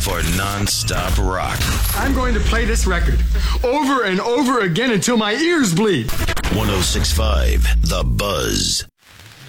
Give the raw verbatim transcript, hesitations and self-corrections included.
for non-stop rock. I'm going to play this record over and over again until my ears bleed. one oh six point five The Buzz.